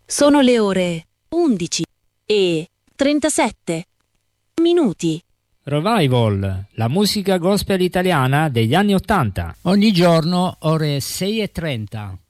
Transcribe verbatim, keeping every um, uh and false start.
Sono le ore undici e trentasette minuti. Revival, la musica gospel italiana degli anni Ottanta. Ogni giorno ore sei e trenta.